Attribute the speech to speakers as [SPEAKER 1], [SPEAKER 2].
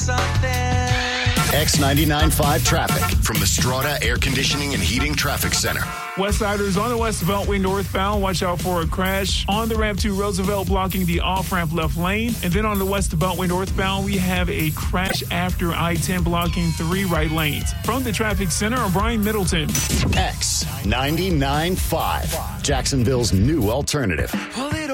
[SPEAKER 1] something.
[SPEAKER 2] X99.5 traffic from the Strata Air Conditioning and Heating Traffic Center.
[SPEAKER 3] Westsiders on the West Beltway northbound, watch out for a crash on the ramp to Roosevelt blocking the off-ramp left lane. And then on the West Beltway northbound, we have a crash after I-10 blocking 3 right lanes. From the traffic center, I'm Brian Middleton.
[SPEAKER 2] X99.5, Jacksonville's new alternative.
[SPEAKER 1] Well,